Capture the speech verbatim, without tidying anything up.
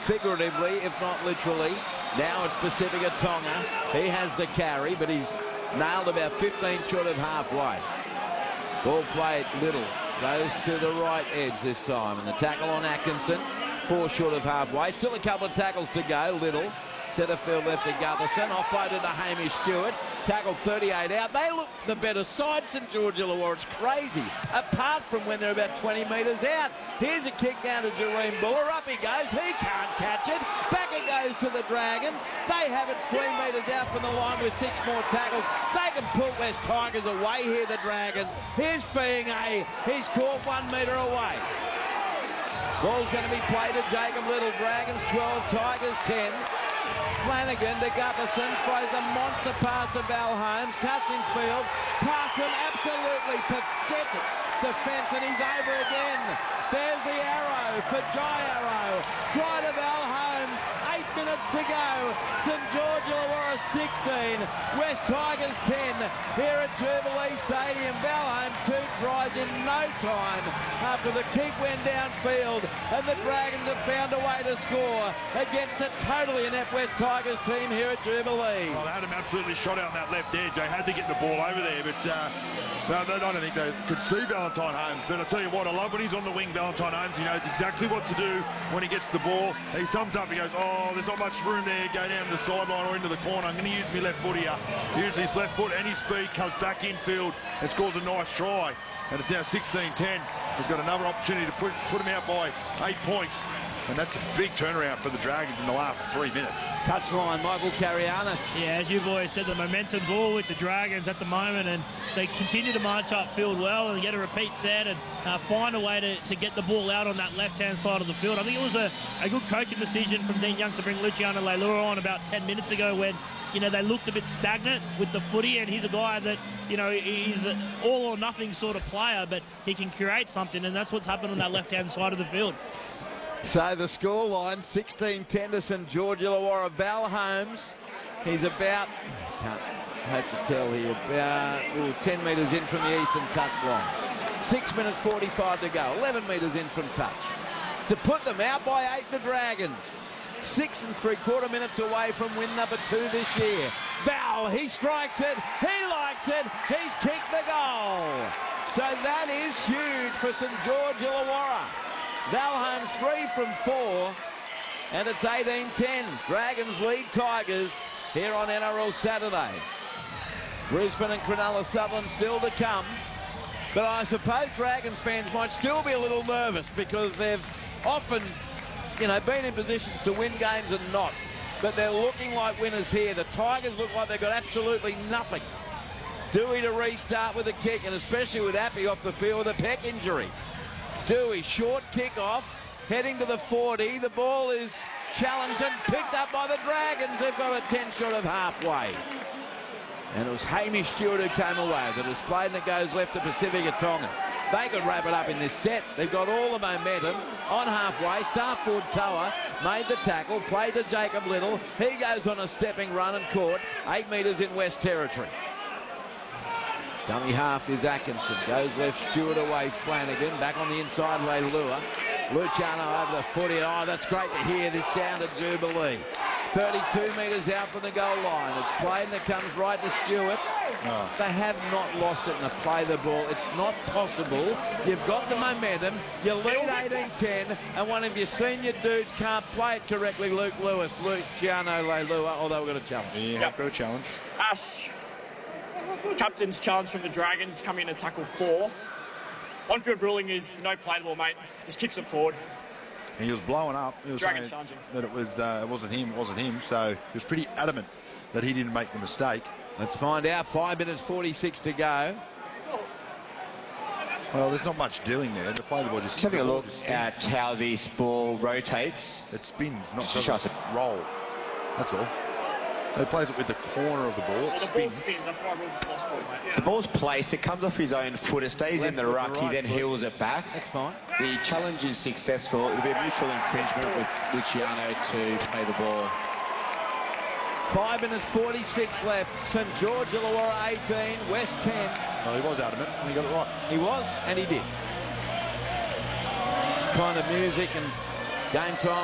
figuratively, if not literally. Now it's Pacifica Tonga. He has the carry, but he's nailed about fifteen short of halfway. Ball played Little. Goes to the right edge this time. And the tackle on Atkinson. Four short of halfway. Still a couple of tackles to go. Little. Centrefield left to Gutherson. Offloaded to Hamish Stewart. Tackle thirty-eight out. They look the better side, St George Illawarra. It's crazy. Apart from when they're about twenty metres out. Here's a kick down to Jareem Buller. Up he goes. He can't catch it. Back it goes to the Dragons. They have it three metres out from the line with six more tackles. They can pull West Tigers away here, the Dragons. Here's Fiinga. He's caught one metre away. Ball's going to be played to Jacob Little. Dragons twelve, Tigers ten. Flanagan to Gutherson, throws a monster pass to Val Holmes, cuts in field, pass him, absolutely pathetic defence, and he's over again. There's the arrow for Jai Arrow, try to Val Holmes, eight minutes to go. St George Illawarra sixteen, West Tigers ten, here at Jubilee Stadium. Val Holmes two tries in no time after the kick went downfield, and the Dragons have found a way to score against a totally inept West Tigers team here at Jubilee. Well, they had him absolutely shot out on that left edge. They had to get the ball over there, but uh, no, I don't think they could see Valentine Holmes. But I tell you what, I love when he's on the wing, Valentine Holmes. He knows exactly what to do when he gets the ball. He sums up, he goes, oh, there's not much room there. Go down the sideline or into the corner. I'm going to use my left foot here. Use his left foot and his speed, comes back infield and scores a nice try. And it's now sixteen ten. He's got another opportunity to put, put him out by eight points. And that's a big turnaround for the Dragons in the last three minutes. Touchline, Michael Carianis. Yeah, as you boys said, the momentum's all with the Dragons at the moment, and they continue to march upfield well and get a repeat set and uh, find a way to, to get the ball out on that left-hand side of the field. I think it was a, a good coaching decision from Dean Young to bring Luciano Leilua on about ten minutes ago when, you know, they looked a bit stagnant with the footy, and he's a guy that, you know, he's an all-or-nothing sort of player, but he can create something, and that's what's happened on that left-hand side of the field. So the scoreline, sixteen ten to St George Illawarra. Val Holmes, he's about, can't hope to tell here, about ooh, ten metres in from the eastern touchline. Six minutes forty-five to go, eleven metres in from touch. To put them out by eight, the Dragons. Six and three quarter minutes away from win number two this year. Val, he strikes it, he likes it, he's kicked the goal. So that is huge for St George Illawarra. Val Holmes three from four, and it's eighteen ten. Dragons lead Tigers here on N R L Saturday. Brisbane and Cronulla Sutherland still to come, but I suppose Dragons fans might still be a little nervous because they've often, you know, been in positions to win games and not, but they're looking like winners here. The Tigers look like they've got absolutely nothing. Dewey to restart with a kick, and especially with Appy off the field with a pec injury. Dewey, short kick off, heading to the forty. The ball is challenged and picked up by the Dragons. They've got a ten short of halfway. And it was Hamish Stewart who came away. The display, and it goes left to Pacifica Tonga. They could wrap it up in this set. They've got all the momentum on halfway. Starford Toa made the tackle, played to Jacob Little. He goes on a stepping run and caught eight metres in West Territory. Dummy half is Atkinson. Goes left, Stewart away, Flanagan. Back on the inside, Leilua. Luciano over the footy. Oh, that's great to hear this sound at Jubilee. thirty-two metres out from the goal line. It's played and it comes right to Stewart. Oh. They have not lost it and they play the ball. It's not possible. You've got the momentum. You lead eighteen ten, and one of your senior dudes can't play it correctly, Luke Lewis. Luciano Leilua, although we've got a challenge. Yeah, yep. got a challenge. Us. Captain's challenge from the Dragons, coming in and tackle four. On-field ruling is no play the ball, mate. Just kicks it forward. And he was blowing up. He was Dragons saying challenging. that it was uh, it wasn't him, it wasn't him. So he was pretty adamant that he didn't make the mistake. Let's find out. Five minutes forty-six to go. Well, there's not much doing there. The play the ball just. Just having a look at how this ball rotates. It spins, not Just doesn't roll. That's all. He plays it with the corner of the ball. It Well, the ball spins. spins. That's why I ruled the lost ball, mate. The ball's placed, it comes off his own foot, it stays Left in the foot, ruck, the he right then foot. heels it back. That's fine. The challenge is successful. It'll be a mutual infringement with Luciano to play the ball. Five minutes forty-six left. St George Illawarra eighteen, West ten. Oh, he was adamant and he got it right. He was, and he did. Kind of music and game time.